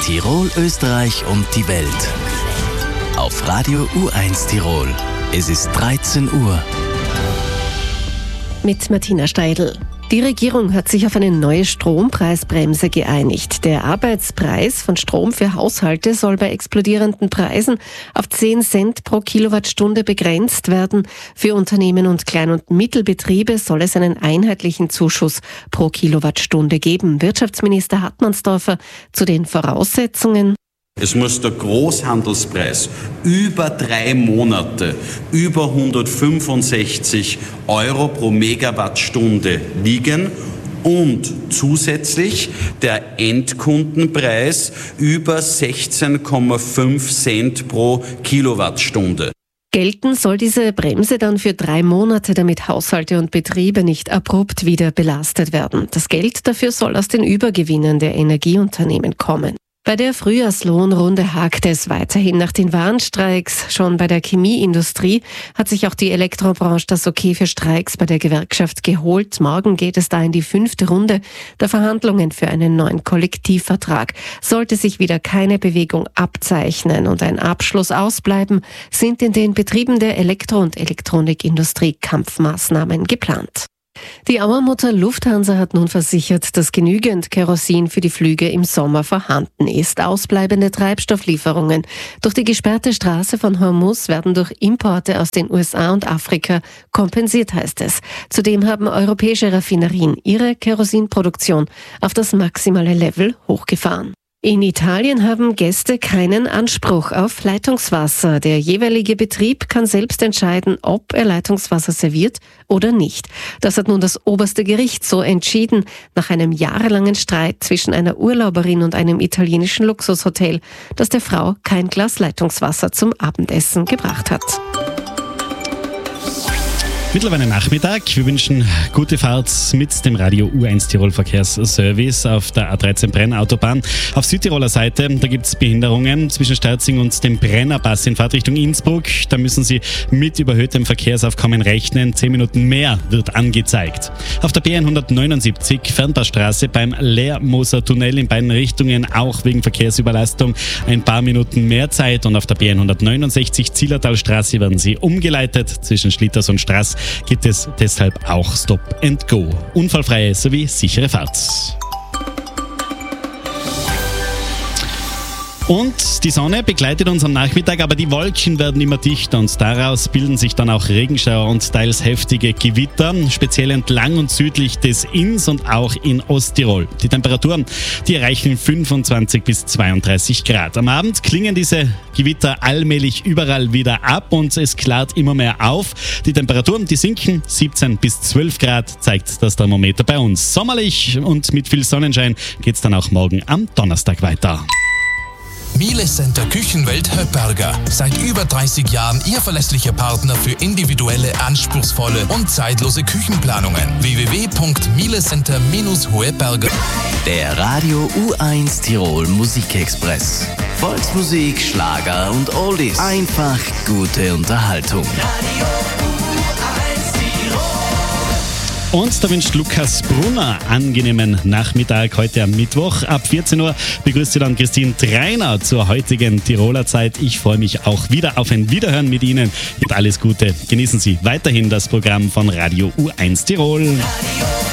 Tirol, Österreich und die Welt. Auf Radio U1 Tirol. Es ist 13 Uhr. Mit Martina Steidl. Die Regierung hat sich auf eine neue Strompreisbremse geeinigt. Der Arbeitspreis von Strom für Haushalte soll bei explodierenden Preisen auf 10 Cent pro Kilowattstunde begrenzt werden. Für Unternehmen und Klein- und Mittelbetriebe soll es einen einheitlichen Zuschuss pro Kilowattstunde geben. Wirtschaftsminister Hartmannsdorfer zu den Voraussetzungen. Es muss der Großhandelspreis über 3 Monate über 165 Euro pro Megawattstunde liegen und zusätzlich der Endkundenpreis über 16,5 Cent pro Kilowattstunde. Gelten soll diese Bremse dann für 3 Monate, damit Haushalte und Betriebe nicht abrupt wieder belastet werden. Das Geld dafür soll aus den Übergewinnen der Energieunternehmen kommen. Bei der Frühjahrslohnrunde hakt es weiterhin nach den Warnstreiks. Schon bei der Chemieindustrie hat sich auch die Elektrobranche das Okay für Streiks bei der Gewerkschaft geholt. Morgen geht es da in die 5. Runde der Verhandlungen für einen neuen Kollektivvertrag. Sollte sich wieder keine Bewegung abzeichnen und ein Abschluss ausbleiben, sind in den Betrieben der Elektro- und Elektronikindustrie Kampfmaßnahmen geplant. Die Auermutter Lufthansa hat nun versichert, dass genügend Kerosin für die Flüge im Sommer vorhanden ist. Ausbleibende Treibstofflieferungen durch die gesperrte Straße von Hormuz werden durch Importe aus den USA und Afrika kompensiert, heißt es. Zudem haben europäische Raffinerien ihre Kerosinproduktion auf das maximale Level hochgefahren. In Italien haben Gäste keinen Anspruch auf Leitungswasser. Der jeweilige Betrieb kann selbst entscheiden, ob er Leitungswasser serviert oder nicht. Das hat nun das oberste Gericht so entschieden, nach einem jahrelangen Streit zwischen einer Urlauberin und einem italienischen Luxushotel, das der Frau kein Glas Leitungswasser zum Abendessen gebracht hat. Mittlerweile Nachmittag. Wir wünschen gute Fahrt mit dem Radio U1 Tirol Verkehrsservice auf der A13 Brennautobahn. Auf Südtiroler Seite, da gibt es Behinderungen zwischen Sterzing und dem Brennerpass in Fahrtrichtung Innsbruck. Da müssen Sie mit überhöhtem Verkehrsaufkommen rechnen. 10 Minuten mehr wird angezeigt. Auf der B179 Fernpassstraße beim Leermoser Tunnel in beiden Richtungen auch wegen Verkehrsüberlastung ein paar Minuten mehr Zeit. Und auf der B169 Zillertalstraße werden Sie umgeleitet. Zwischen Schlitters und Straß gibt es deshalb auch Stop and Go. Unfallfreie sowie sichere Fahrt. Und die Sonne begleitet uns am Nachmittag, aber die Wolken werden immer dichter und daraus bilden sich dann auch Regenschauer und teils heftige Gewitter, speziell entlang und südlich des Inns und auch in Osttirol. Die Temperaturen, die erreichen 25 bis 32 Grad. Am Abend klingen diese Gewitter allmählich überall wieder ab und es klart immer mehr auf. Die Temperaturen, die sinken 17 bis 12 Grad, zeigt das Thermometer bei uns. Sommerlich und mit viel Sonnenschein geht es dann auch morgen am Donnerstag weiter. Miele Center Küchenwelt Höpperger. Seit über 30 Jahren Ihr verlässlicher Partner für individuelle, anspruchsvolle und zeitlose Küchenplanungen. www.mielecenter-hoeberger. Der Radio U1 Tirol Musikexpress. Volksmusik, Schlager und Oldies. Einfach gute Unterhaltung. Radio U1 Tirol. Und da wünscht Lukas Brunner angenehmen Nachmittag heute am Mittwoch. Ab 14 Uhr begrüßt Sie dann Christine Treiner zur heutigen Tiroler Zeit. Ich freue mich auch wieder auf ein Wiederhören mit Ihnen. Und alles Gute. Genießen Sie weiterhin das Programm von Radio U1 Tirol. Radio